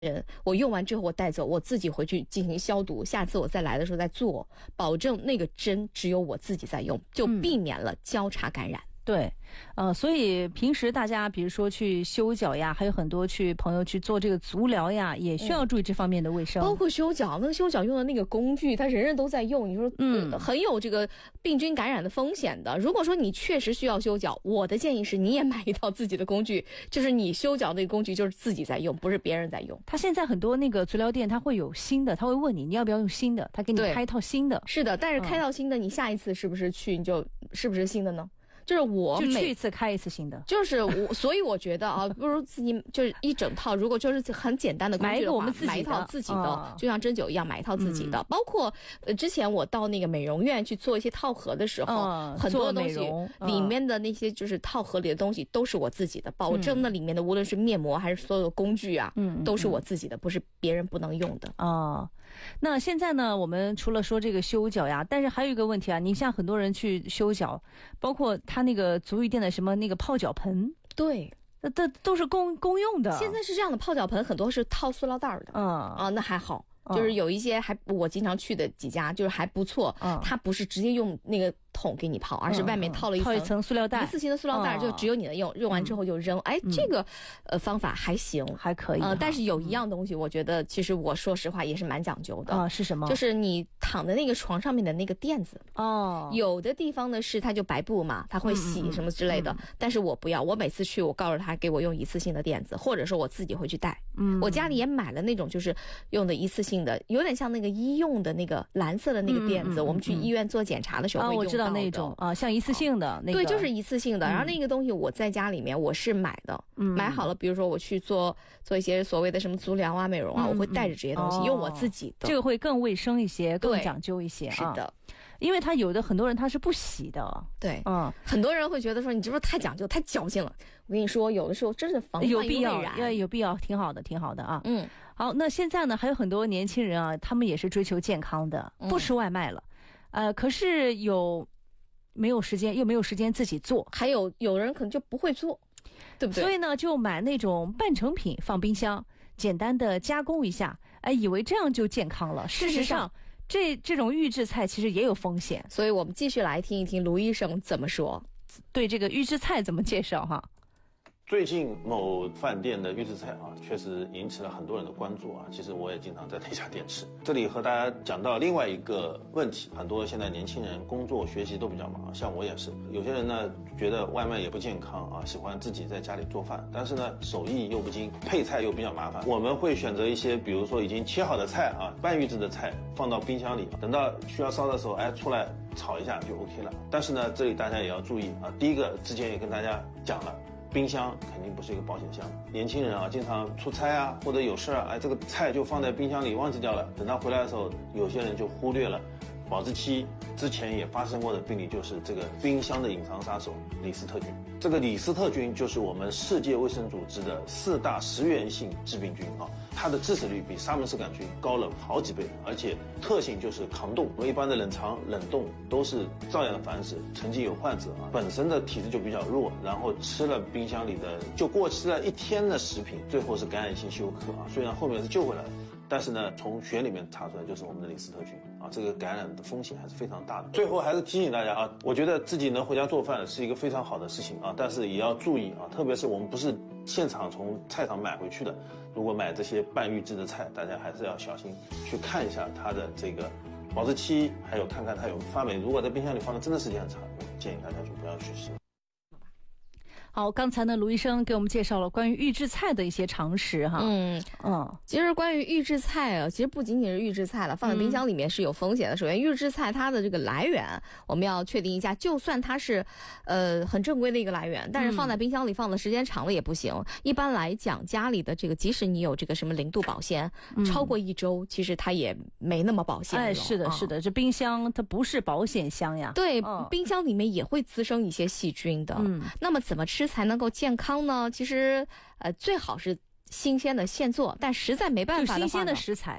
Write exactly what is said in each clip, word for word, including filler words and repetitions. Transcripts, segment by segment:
人，我用完之后我带走，我自己回去进行消毒，下次我再来的时候再做，保证那个针只有我自己在用，就避免了交叉感染。 嗯对，呃，所以平时大家比如说去修脚呀，还有很多去朋友去做这个足疗呀，也需要注意这方面的卫生。 嗯、包括修脚，那个修脚用的那个工具，它人人都在用，你说，嗯、呃，很有这个病菌感染的风险的。如果说你确实需要修脚，我的建议是你也买一套自己的工具，就是你修脚那个工具就是自己在用，不是别人在用。 他现在很多那个足疗店，他会有新的，他会问你你要不要用新的，他给你开一套新的。 是的，但是开套新的，嗯、你下一次是不是去你就是不是新的呢？就是我就去一次开一次新的， 就是我，所以我觉得啊，不如自己就是一整套。如果就是很简单的工具的话，买一个我们自己的，买一套自己的，哦、就像针灸一样，买一套自己的。嗯、包括呃，之前我到那个美容院去做一些套盒的时候，嗯、很多东西里面的那些就是套盒里的东西都是我自己的，保证那里面的无论是面膜还是所有的工具啊，嗯，都是我自己的，不是别人不能用的。 哦，那现在呢，我们除了说这个修脚呀，但是还有一个问题啊，你像很多人去修脚，包括他那个足浴店的什么那个泡脚盆， 对， 那这都是公公用的。 现在是这样的，泡脚盆很多是套塑料袋的，嗯啊，那还好。就是有一些还我经常去的几家就是还不错，嗯、它不是直接用那个桶给你泡，而是外面套了一层、 嗯、套一层塑料袋， 一次性的塑料袋，就只有你的用，用完之后就扔。哎，这个呃方法还行， 还可以。 呃，但是有一样东西，我觉得其实我说实话也是蛮讲究的啊，是什么？ 就是你躺在那个床上面的那个垫子哦， 有的地方呢是它就白布嘛，它会洗什么之类的，嗯嗯、但是我不要，我每次去我告诉他给我用一次性的垫子，或者说我自己回去带。嗯，我家里也买了那种就是用的一次性的，有点像那个医用的那个蓝色的那个垫子，嗯嗯嗯、我们去医院做检查的时候会用到的。 啊，我知道那种啊，像一次性的、哦、那个。 对，就是一次性的。然后那个东西我在家里面我是买的，嗯、买好了，比如说我去做做一些所谓的什么足疗啊、美容啊，嗯、我会带着这些东西，哦、用我自己的。 这个会更卫生一些，更讲究一些。 是的。啊， 因为他有的很多人他是不洗的， 对，嗯，很多人会觉得说你这不是太讲究、太矫情了。我跟你说，有的时候真是防患于未然， 有必要，因为有必要，挺好的，挺好的啊。嗯，好，那现在呢，还有很多年轻人啊，他们也是追求健康的，不吃外卖了，嗯、呃，可是有没有时间，又没有时间自己做， 还有有人可能就不会做，对不对？ 所以呢，就买那种半成品放冰箱，简单的加工一下，哎，以为这样就健康了。事实上。这这种预制菜其实也有风险， 所以我们继续来听一听卢医生怎么说， 对这个预制菜怎么介绍哈。 最近某饭店的预制菜啊，确实引起了很多人的关注啊。其实我也经常在那家店吃。这里和大家讲到另外一个问题，很多现在年轻人工作学习都比较忙，像我也是。有些人呢觉得外卖也不健康啊，喜欢自己在家里做饭，但是呢手艺又不精，配菜又比较麻烦。我们会选择一些，比如说已经切好的菜啊，半预制的菜放到冰箱里，等到需要烧的时候，哎，出来炒一下就 OK 了。但是呢，这里大家也要注意啊。第一个，之前也跟大家讲了。冰箱肯定不是一个保险箱，年轻人啊，经常出差啊，或者有事啊，哎，这个菜就放在冰箱里忘记掉了，等他回来的时候，有些人就忽略了保质期。之前也发生过的病例就是这个冰箱的隐藏杀手李斯特菌。这个李斯特菌就是我们世界卫生组织的四大食源性致病菌啊，它的致死率比沙门氏杆菌高了好几倍，而且特性就是抗冻。我们一般的冷藏、冷冻都是照样的繁殖。曾经有患者啊，本身的体质就比较弱，然后吃了冰箱里的就过期了一天的食品，最后是感染性休克啊。虽然后面是救回来了。但是呢，从血里面查出来就是我们的李斯特菌啊，这个感染的风险还是非常大的。最后还是提醒大家啊，我觉得自己能回家做饭是一个非常好的事情啊，但是也要注意啊，特别是我们不是现场从菜场买回去的，如果买这些半预制的菜，大家还是要小心去看一下它的这个保质期，还有看看它有发霉。如果在冰箱里放的真的时间很长，我建议大家就不要去吃。 好，刚才呢，卢医生给我们介绍了关于预制菜的一些常识哈。嗯嗯，其实关于预制菜啊，其实不仅仅是预制菜了，放在冰箱里面是有风险的。嗯、首先，预制菜它的这个来源我们要确定一下，就算它是呃很正规的一个来源，但是放在冰箱里放的时间长了也不行。嗯、一般来讲，家里的这个，即使你有这个什么零度保鲜，嗯、超过一周，其实它也没那么保鲜了。 哎，是的， 啊、 是的，这冰箱它不是保险箱呀。 对，嗯、冰箱里面也会滋生一些细菌的。嗯，那么怎么吃才能够健康呢？其实呃最好是新鲜的现做，但实在没办法的话， 就新鲜的食材， 对。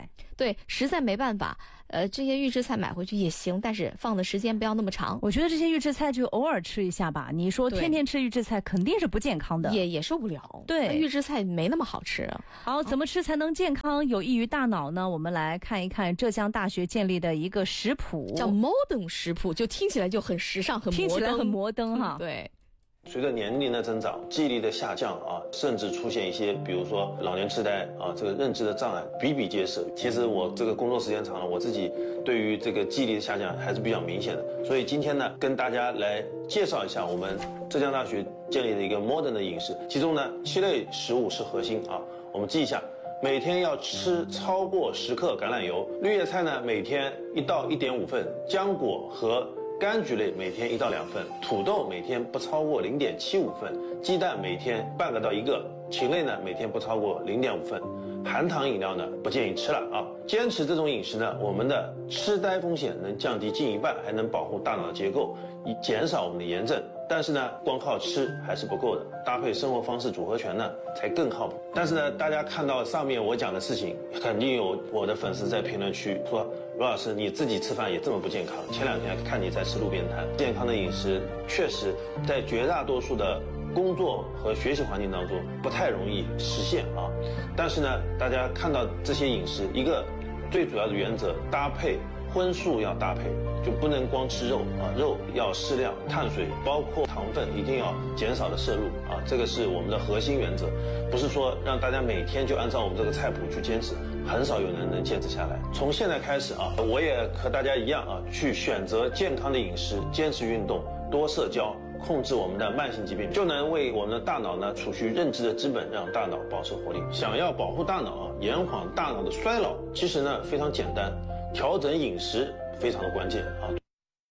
对，实在没办法，呃，这些预制菜买回去也行，但是放的时间不要那么长。 我觉得这些预制菜就偶尔吃一下吧。你说天天吃预制菜肯定是不健康的， 也也受不了。 对， 预制菜没那么好吃。 好，怎么吃才能健康有益于大脑呢？我们来看一看浙江大学建立的一个食谱， 叫 Modern 食谱，就听起来就很时尚，很摩登， 听起来很摩登哈。 嗯、对。 随着年龄的增长，记忆力的下降啊，甚至出现一些，比如说老年痴呆啊，这个认知的障碍比比皆是。其实我这个工作时间长了，我自己对于这个记忆力的下降还是比较明显的。所以今天呢，跟大家来介绍一下我们浙江大学建立的一个 modern 的饮食，其中呢七类食物是核心啊，我们记一下。每天要吃超过十克橄榄油，绿叶菜呢每天一到一点五份，浆果和柑橘类每天一到两份，土豆每天不超过零点七五份，鸡蛋每天半个到一个，禽类呢每天不超过零点五份，含糖饮料呢不建议吃了啊。坚持这种饮食呢，我们的痴呆风险能降低近一半，还能保护大脑的结构，以减少我们的炎症。但是呢，光靠吃还是不够的，搭配生活方式组合拳呢才更靠谱。但是呢，大家看到上面我讲的事情，肯定有我的粉丝在评论区说，罗老师你自己吃饭也这么不健康，前两天看你在吃路边摊。健康的饮食确实在绝大多数的工作和学习环境当中不太容易实现啊。但是呢，大家看到这些饮食，一个最主要的原则，搭配荤素要搭配，就不能光吃肉啊，肉要适量，碳水包括糖分一定要减少的摄入啊，这个是我们的核心原则，不是说让大家每天就按照我们这个菜谱去坚持，很少有人能坚持下来。从现在开始啊，我也和大家一样啊，去选择健康的饮食，坚持运动，多社交，控制我们的慢性疾病，就能为我们的大脑呢储蓄认知的资本，让大脑保持活力。想要保护大脑啊，延缓大脑的衰老，其实呢非常简单。调整饮食非常的关键啊。